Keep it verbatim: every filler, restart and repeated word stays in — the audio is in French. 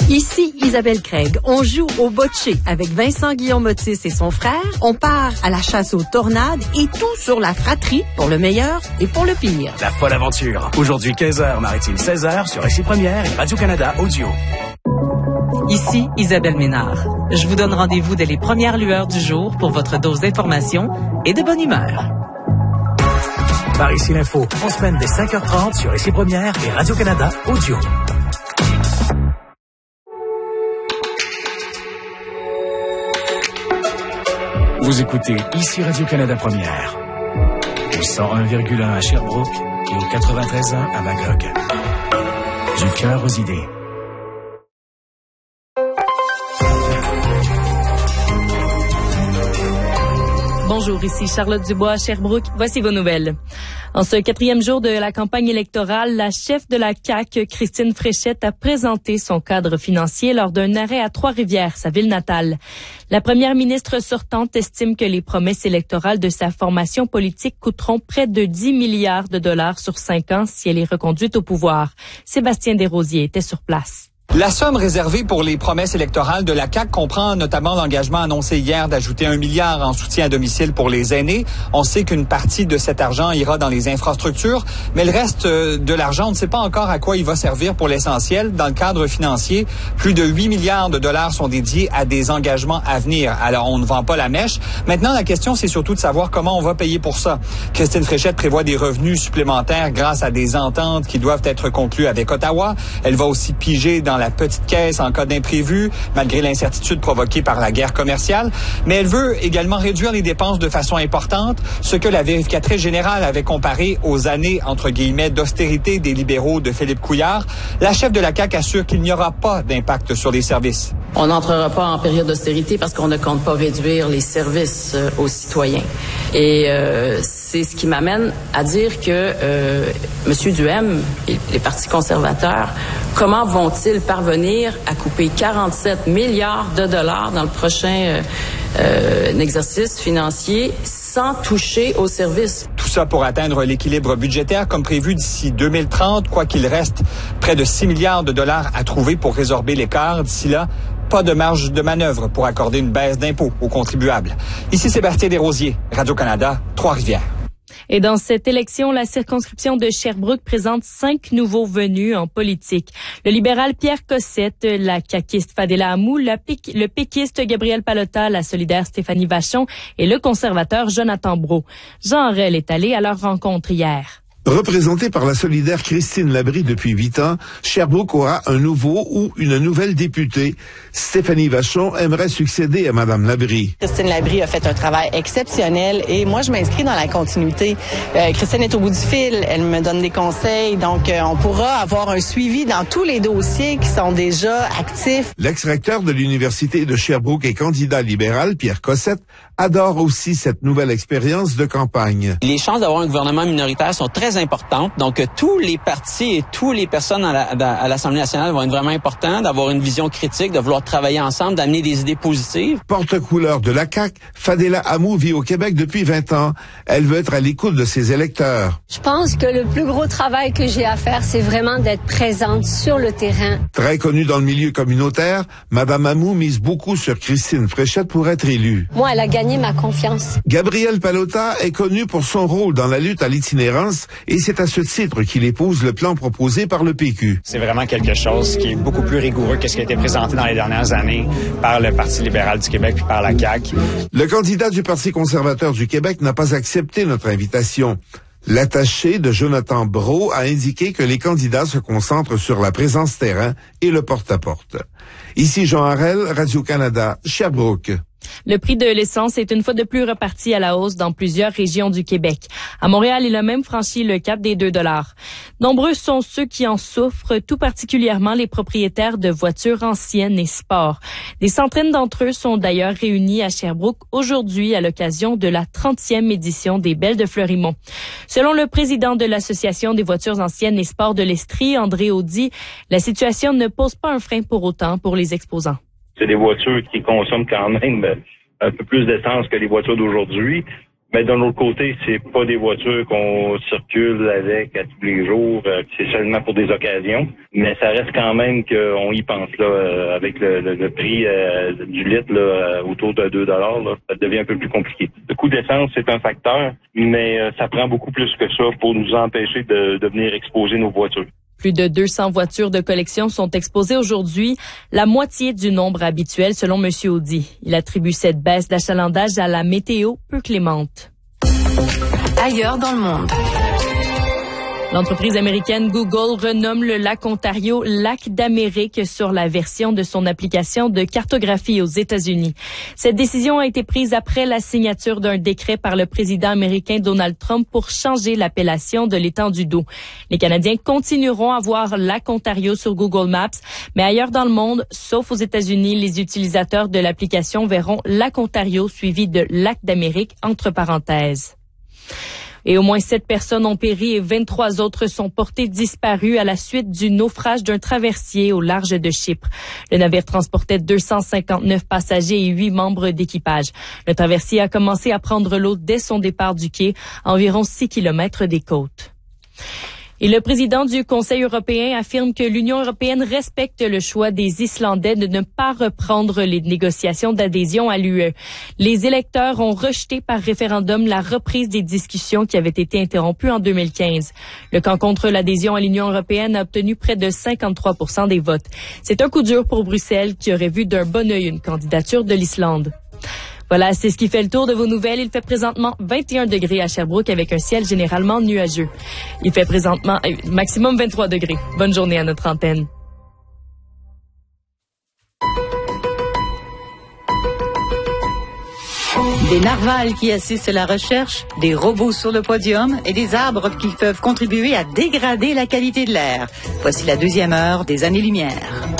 Ici Isabelle Craig. On joue au bocce avec Vincent Guillaume-Otis et son frère. On part à la chasse aux tornades et tout sur la fratrie pour le meilleur et pour le pire. La folle aventure. Aujourd'hui quinze heures, Maritime seize heures sur Récit Première et Radio-Canada Audio. Ici Isabelle Ménard. Je vous donne rendez-vous dès les premières lueurs du jour pour votre dose d'information et de bonne humeur. Par ici l'info, en semaine dès cinq heures trente sur Récit Première et Radio-Canada Audio. Vous écoutez ici Radio-Canada Première, au cent un virgule un à Sherbrooke et au quatre-vingt-treize virgule un à Magog. Du cœur aux idées. Bonjour, ici Charlotte Dubois à Sherbrooke. Voici vos nouvelles. En ce quatrième jour de la campagne électorale, la chef de la C A Q, Christine Fréchette, a présenté son cadre financier lors d'un arrêt à Trois-Rivières, sa ville natale. La première ministre sortante estime que les promesses électorales de sa formation politique coûteront près de dix milliards de dollars sur cinq ans si elle est reconduite au pouvoir. Sébastien Desrosiers était sur place. La somme réservée pour les promesses électorales de la C A Q comprend notamment l'engagement annoncé hier d'ajouter un milliard en soutien à domicile pour les aînés. On sait qu'une partie de cet argent ira dans les infrastructures, mais le reste de l'argent, on ne sait pas encore à quoi il va servir pour l'essentiel. Dans le cadre financier, plus de huit milliards de dollars sont dédiés à des engagements à venir. Alors, on ne vend pas la mèche. Maintenant, la question, c'est surtout de savoir comment on va payer pour ça. Christine Fréchette prévoit des revenus supplémentaires grâce à des ententes qui doivent être conclues avec Ottawa. Elle va aussi piger dans la petite caisse en cas d'imprévu, malgré l'incertitude provoquée par la guerre commerciale. Mais elle veut également réduire les dépenses de façon importante, ce que la vérificatrice générale avait comparé aux années, entre guillemets, d'austérité des libéraux de Philippe Couillard. La chef de la C A Q assure qu'il n'y aura pas d'impact sur les services. On n'entrera pas en période d'austérité parce qu'on ne compte pas réduire les services euh, aux citoyens. Et euh, c'est ce qui m'amène à dire que euh, M. Duhem et les partis conservateurs, comment vont-ils parvenir à couper quarante-sept milliards de dollars dans le prochain euh, euh, exercice financier sans toucher aux services? Tout ça pour atteindre l'équilibre budgétaire comme prévu d'ici deux mille trente, quoi qu'il reste près de six milliards de dollars à trouver pour résorber l'écart. D'ici là, pas de marge de manœuvre pour accorder une baisse d'impôts aux contribuables. Ici Sébastien Desrosiers, Radio-Canada, Trois-Rivières. Et dans cette élection, la circonscription de Sherbrooke présente cinq nouveaux venus en politique. Le libéral Pierre Cossette, la caquiste Fadela Amou, le, pic, le péquiste Gabriel Pallotta, la solidaire Stéphanie Vachon et le conservateur Jonathan Brault. Jean Harel est allé à leur rencontre hier. Représentée par la solidaire Christine Labrie depuis huit ans, Sherbrooke aura un nouveau ou une nouvelle députée. Stéphanie Vachon aimerait succéder à Mme Labrie. Christine Labrie a fait un travail exceptionnel et moi, je m'inscris dans la continuité. Euh, Christine est au bout du fil, elle me donne des conseils, donc euh, on pourra avoir un suivi dans tous les dossiers qui sont déjà actifs. L'ex-recteur de l'Université de Sherbrooke et candidat libéral, Pierre Cossette, adore aussi cette nouvelle expérience de campagne. Les chances d'avoir un gouvernement minoritaire sont très importantes. Donc, tous les partis et toutes les personnes à, la, à l'Assemblée nationale vont être vraiment importants, d'avoir une vision critique, de vouloir travailler ensemble, d'amener des idées positives. Porte-couleur de la C A Q, Fadela Amou vit au Québec depuis vingt ans. Elle veut être à l'écoute de ses électeurs. Je pense que le plus gros travail que j'ai à faire, c'est vraiment d'être présente sur le terrain. Très connue dans le milieu communautaire, Mme Amou mise beaucoup sur Christine Fréchette pour être élue. Moi, elle a gagné ma confiance. Gabriel Pallotta est connu pour son rôle dans la lutte à l'itinérance et c'est à ce titre qu'il épouse le plan proposé par le P Q. C'est vraiment quelque chose qui est beaucoup plus rigoureux que ce qui a été présenté dans les dernières années par le Parti libéral du Québec puis par la C A Q. Le candidat du Parti conservateur du Québec n'a pas accepté notre invitation. L'attaché de Jonathan Brault a indiqué que les candidats se concentrent sur la présence terrain et le porte-à-porte. Ici Jean Harel, Radio-Canada, Sherbrooke. Le prix de l'essence est une fois de plus reparti à la hausse dans plusieurs régions du Québec. À Montréal, il a même franchi le cap des deux dollars. Nombreux sont ceux qui en souffrent, tout particulièrement les propriétaires de voitures anciennes et sport. Des centaines d'entre eux sont d'ailleurs réunis à Sherbrooke aujourd'hui à l'occasion de la trentième édition des Belles de Fleurimont. Selon le président de l'Association des voitures anciennes et sport de l'Estrie, André Audy, la situation ne pose pas un frein pour autant pour les exposants. C'est des voitures qui consomment quand même un peu plus d'essence que les voitures d'aujourd'hui. Mais d'un autre côté, c'est pas des voitures qu'on circule avec à tous les jours. C'est seulement pour des occasions. Mais ça reste quand même qu'on y pense là, avec le, le, le prix euh, du litre là, autour de deux dollars, là, ça devient un peu plus compliqué. Le coût d'essence, c'est un facteur, mais euh, ça prend beaucoup plus que ça pour nous empêcher de, de venir exposer nos voitures. Plus de deux cents voitures de collection sont exposées aujourd'hui, la moitié du nombre habituel selon M. Audi. Il attribue cette baisse d'achalandage à la météo peu clémente. Ailleurs dans le monde. L'entreprise américaine Google renomme le lac Ontario Lac d'Amérique sur la version de son application de cartographie aux États-Unis. Cette décision a été prise après la signature d'un décret par le président américain Donald Trump pour changer l'appellation de l'étendue d'eau. Les Canadiens continueront à voir Lac Ontario sur Google Maps, mais ailleurs dans le monde, sauf aux États-Unis, les utilisateurs de l'application verront Lac Ontario suivi de Lac d'Amérique entre parenthèses. Et au moins sept personnes ont péri et vingt-trois autres sont portées disparues à la suite du naufrage d'un traversier au large de Chypre. Le navire transportait deux cent cinquante-neuf passagers et huit membres d'équipage. Le traversier a commencé à prendre l'eau dès son départ du quai, à environ six kilomètres des côtes. Et le président du Conseil européen affirme que l'Union européenne respecte le choix des Islandais de ne pas reprendre les négociations d'adhésion à l'U E. Les électeurs ont rejeté par référendum la reprise des discussions qui avaient été interrompues en deux mille quinze. Le camp contre l'adhésion à l'Union européenne a obtenu près de cinquante-trois pour cent des votes. C'est un coup dur pour Bruxelles qui aurait vu d'un bon œil une candidature de l'Islande. Voilà, c'est ce qui fait le tour de vos nouvelles. Il fait présentement vingt et un degrés à Sherbrooke avec un ciel généralement nuageux. Il fait présentement euh, maximum vingt-trois degrés. Bonne journée à notre antenne. Des narvals qui assistent à la recherche, des robots sur le podium et des arbres qui peuvent contribuer à dégrader la qualité de l'air. Voici la deuxième heure des années-lumière.